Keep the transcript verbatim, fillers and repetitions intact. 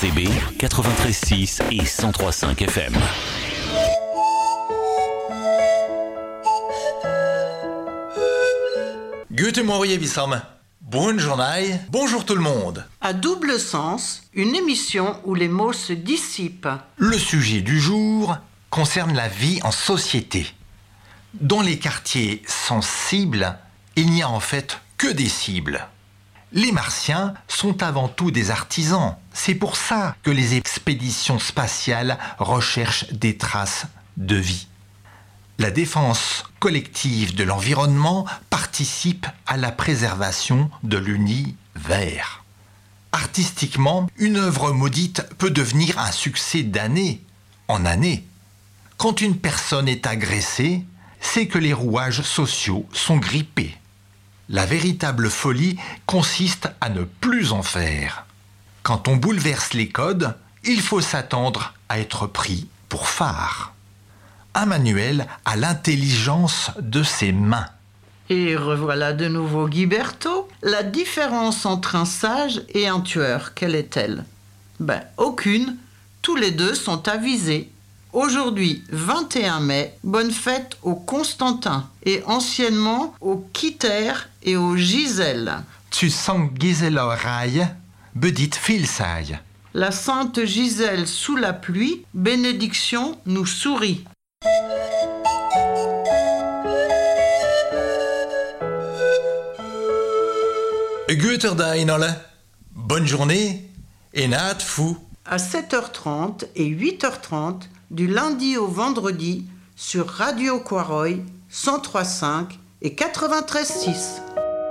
C B quatre-vingt-treize virgule six et cent trois virgule cinq F M. Guten Morgen, Wissam. Bonne journée, bonjour tout le monde. À double sens, une émission où les mots se dissipent. Le sujet du jour concerne la vie en société. Dans les quartiers sensibles, il n'y a en fait que des cibles. Les Martiens sont avant tout des artisans. C'est pour ça que les expéditions spatiales recherchent des traces de vie. La défense collective de l'environnement participe à la préservation de l'univers. Artistiquement, une œuvre maudite peut devenir un succès d'année en année. Quand une personne est agressée, c'est que les rouages sociaux sont grippés. La véritable folie consiste à ne plus en faire. Quand on bouleverse les codes, il faut s'attendre à être pris pour phare. Un manuel à l'intelligence de ses mains. Et revoilà de nouveau Guy Berthaud. La différence entre un sage et un tueur, quelle est-elle? Ben, aucune. Tous les deux sont avisés. Aujourd'hui, vingt et un mai, bonne fête au Constantin et anciennement au Kiter et au Gisèle. Tu sens Gisela Rai, bedit filsaille. La sainte Gisèle sous la pluie, bénédiction nous sourit. Guterdain, bonne journée et naat fou. À sept heures trente et huit heures trente, du lundi au vendredi, sur Radio Quaroy, cent trois virgule cinq et quatre-vingt-treize virgule six.